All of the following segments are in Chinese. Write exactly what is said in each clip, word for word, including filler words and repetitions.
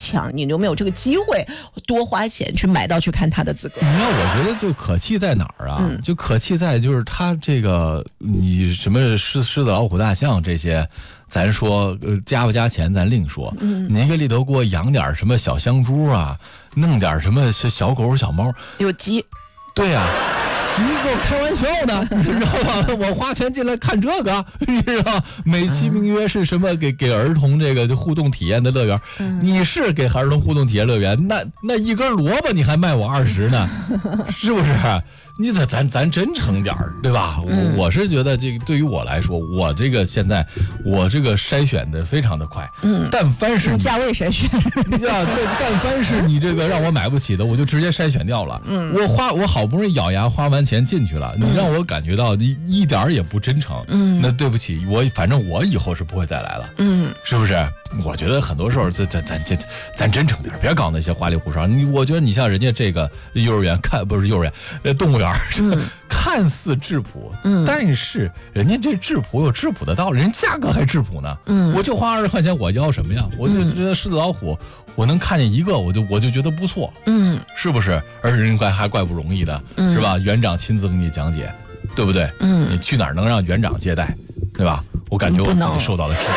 强，你有没有这个机会多花钱去买到去看他的资格？ 那我觉得就可气在哪儿啊？嗯、就可气在就是他这个你什么狮狮子、老虎、大象这些，咱说呃加不加钱咱另说。嗯，你给里头给我养点什么小香猪啊，弄点什么小狗小猫， 有鸡。 对呀、啊。你给我开玩笑呢，你知道吧？我花钱进来看这个，你知道，美其名曰是什么给给儿童这个互动体验的乐园，嗯、你是给儿童互动体验乐园，那那一根萝卜你还卖我二十呢，是不是？你咱咱咱真诚点儿，对吧？嗯、我我是觉得这个对于我来说，我这个现在我这个筛选的非常的快，嗯，但凡是价位筛选， 对啊，但但凡是你这个让我买不起的，我就直接筛选掉了。嗯，我花我好不容易咬牙花完钱进去了，你让我感觉到一一点儿也不真诚，嗯，那对不起，我反正我以后是不会再来了，嗯，是不是？我觉得很多时候咱咱咱咱咱真诚点，别搞那些花里胡哨。你我觉得你像人家这个幼儿园看不是幼儿园，呃动物园。嗯、看似质朴，嗯，但是人家这质朴有质朴的道理，人价格还质朴呢。嗯，我就花二十块钱，我要什么呀？我就觉得狮子老虎，我能看见一个，我就我就觉得不错。嗯，是不是？而且人怪还怪不容易的，嗯、是吧？园长亲自给你讲解，对不对？嗯，你去哪儿能让园长接待，对吧？我感觉我自己受到了尊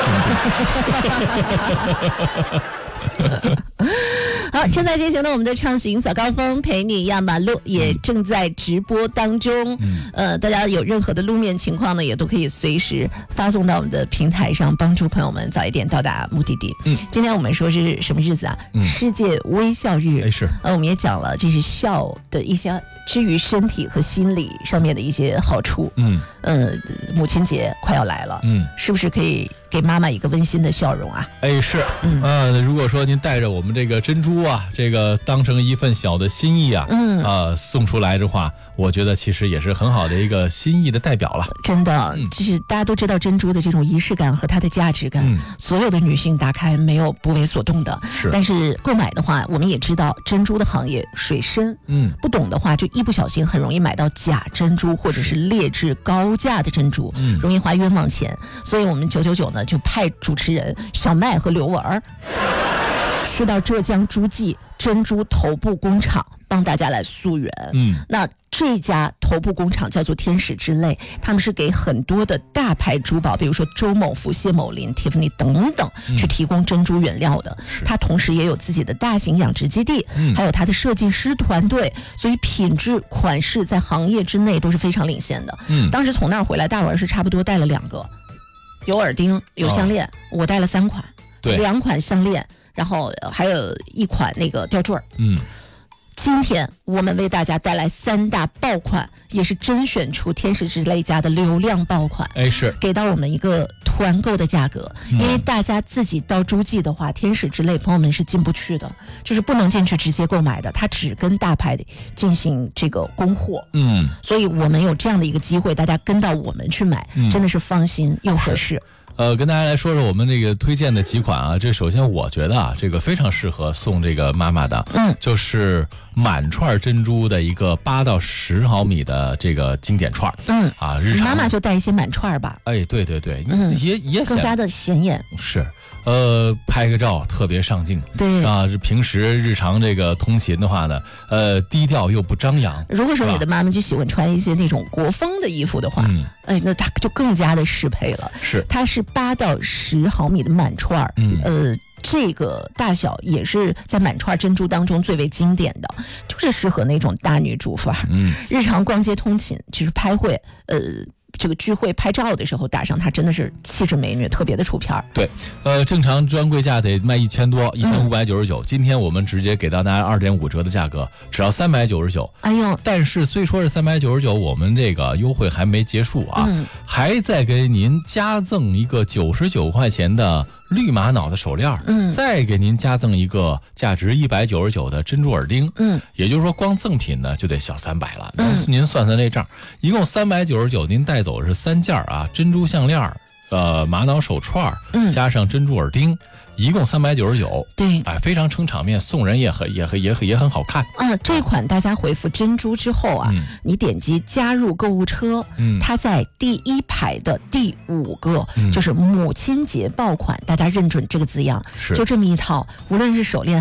重。好，正在进行的我们的畅行早高峰陪你压马路也正在直播当中，嗯、呃，大家有任何的路面情况呢，也都可以随时发送到我们的平台上，帮助朋友们早一点到达目的地。嗯，今天我们说是什么日子啊？嗯、世界微笑日。 哎，是。 呃，我们也讲了，这是笑的一些至于身体和心理上面的一些好处。嗯，呃，母亲节快要来了，嗯，是不是可以给妈妈一个温馨的笑容啊？ 哎，是。嗯，呃，如果说您带着我们这个珍珠啊，这个当成一份小的心意啊，嗯，呃，送出来的话，我觉得其实也是很好的一个心意的代表了。 真的，嗯、就是大家都知道珍珠的这种仪式感和它的价值感，嗯、所有的女性打开没有不为所动的。 是， 但是购买的话，我们也知道珍珠的行业水深，嗯，不懂的话就一不小心很容易买到假珍珠或者是劣质高价的珍珠，嗯，容易花冤枉钱。所以我们九九九呢就派主持人小麦和刘文儿去到浙江诸暨珍珠头部工厂帮大家来溯源。嗯，那这家头部工厂叫做天使之泪，他们是给很多的大牌珠宝，比如说周某福、谢某林、蒂芙尼等等，嗯、去提供珍珠原料的。他同时也有自己的大型养殖基地，嗯、还有他的设计师团队，所以品质款式在行业之内都是非常领先的。嗯，当时从那儿回来，大文是差不多带了两个，有耳钉，有项链，哦、我带了三款， 对， 两款项链。然后还有一款那个吊坠儿。嗯，今天我们为大家带来三大爆款，也是甄选出天使之泪家的流量爆款。 哎，是给到我们一个团购的价格，嗯、因为大家自己到诸暨的话，天使之泪朋友们是进不去的，就是不能进去直接购买的，它只跟大牌进行这个供货。嗯，所以我们有这样的一个机会，大家跟到我们去买，嗯、真的是放心又合适。 呃，跟大家来说说我们这个推荐的几款啊，这首先我觉得啊，这个非常适合送这个妈妈的，嗯，就是满串珍珠的一个八到十毫米的这个经典串，嗯啊，日常妈妈就带一些满串吧， 哎，对对对，嗯，也也更加的显眼， 是，呃，拍个照特别上镜， 对啊，平时日常这个通勤的话呢，呃，低调又不张扬。 如果说你的妈妈就喜欢穿一些那种国风的衣服的话，嗯，哎，那它就更加的适配了， 是， 它是八到十毫米的满串，嗯，呃，这个大小也是在满串珍珠当中最为经典的，就是适合那种大女主范儿，嗯，日常逛街通勤，就是拍会，呃。这个聚会拍照的时候打上它，真的是气质美女，特别的出片儿。 对，呃，正常专柜价得卖一千多，一千五百九十九。今天我们直接给到大家二点五折的价格，只要三百九十九。 哎呦！ 但是虽说是三百九十九，我们这个优惠还没结束啊，嗯、还再给您加赠一个九十九块钱的绿玛瑙的手链，嗯，再给您加赠一个价值一百九十九的珍珠耳钉，嗯，也就是说光赠品呢就得小三百了。嗯，您算算这账，一共三百九十九，您带走的是三件啊，珍珠项链，呃，玛瑙手串，嗯，加上珍珠耳钉。一共三百九十九， 对， 哎，非常撑场面，送人也很也很也很也很好看。 啊，这款大家回复珍珠之后啊，嗯、你点击加入购物车，嗯，它在第一排的第五个，嗯、就是母亲节爆款，大家认准这个字样， 是就这么一套，无论是手链。